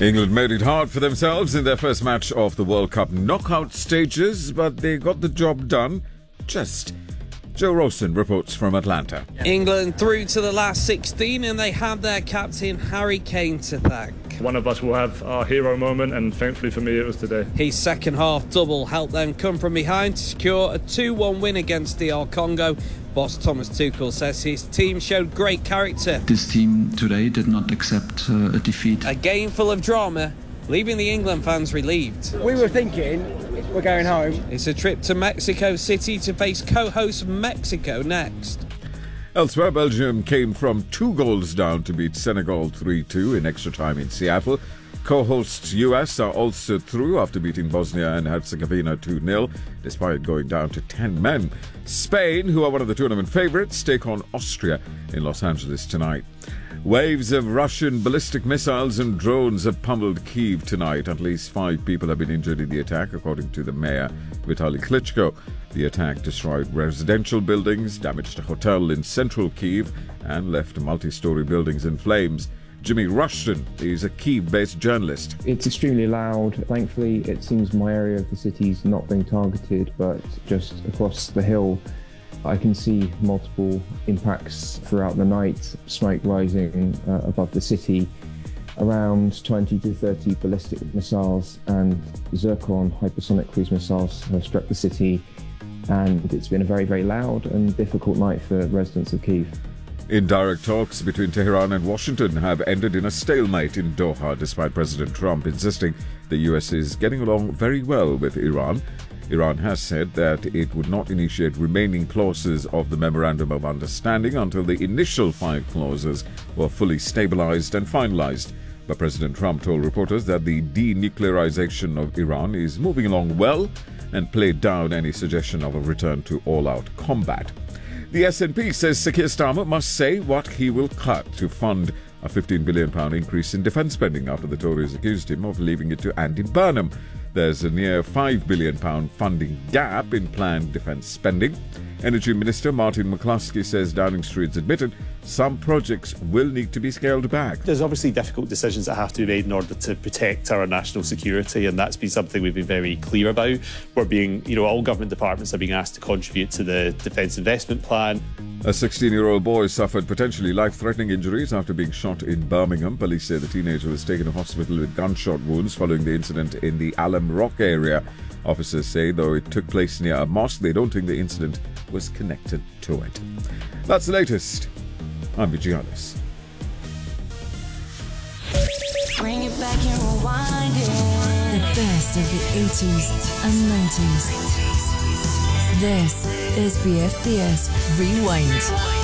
England made it hard for themselves in their first match of the World Cup knockout stages, but they got the job done. Joe Rowson reports from Atlanta. England through to the last 16 and they have their captain Harry Kane to thank. One of us will have our hero moment, and thankfully for me it was today. His second half double helped them come from behind to secure a 2-1 win against DR Congo. Boss Thomas Tuchel says his team showed great character. This team today did not accept a defeat. A game full of drama, leaving the England fans relieved. We were thinking we're going home. It's a trip to Mexico City to face co-host Mexico next. Elsewhere, Belgium came from 2 goals down to beat Senegal 3-2 in extra time in Seattle. Co-hosts US are also through after beating Bosnia and Herzegovina 2-0, despite going down to 10 men. Spain, who are one of the tournament favourites, take on Austria in Los Angeles tonight. Waves of Russian ballistic missiles and drones have pummeled Kyiv tonight. At least 5 people have been injured in the attack, according to the mayor, Vitaly Klitschko. The attack destroyed residential buildings, damaged a hotel in central Kyiv, and left multi-story buildings in flames. Jimmy Rushton is a Kyiv-based journalist. It's extremely loud. Thankfully, it seems my area of the city is not being targeted, but just across the hill, I can see multiple impacts throughout the night, smoke rising above the city. Around 20 to 30 ballistic missiles and Zircon hypersonic cruise missiles have struck the city, and it's been a very, very loud and difficult night for residents of Kyiv. Indirect talks between Tehran and Washington have ended in a stalemate in Doha, despite President Trump insisting the US is getting along very well with Iran. Iran has said that it would not initiate remaining clauses of the Memorandum of Understanding until the initial 5 clauses were fully stabilized and finalized. But President Trump told reporters that the denuclearization of Iran is moving along well and played down any suggestion of a return to all-out combat. The SNP says Sir Keir Starmer must say what he will cut to fund a £15 billion increase in defence spending after the Tories accused him of leaving it to Andy Burnham. There's a near £5 billion funding gap in planned defence spending. Energy Minister Martin McCluskey says Downing Street's admitted some projects will need to be scaled back. There's obviously difficult decisions that have to be made in order to protect our national security, and that's been something we've been very clear about. We're being, all government departments are being asked to contribute to the Defence Investment Plan. A 16-year-old boy suffered potentially life-threatening injuries after being shot in Birmingham. Police say the teenager was taken to hospital with gunshot wounds following the incident in the Alum Rock area. Officers say, though it took place near a mosque, they don't think the incident was connected to it. That's the latest. I'm Vigianis. Bring it back and rewind it. The best of the 80s and 90s. This is BFBS Rewind.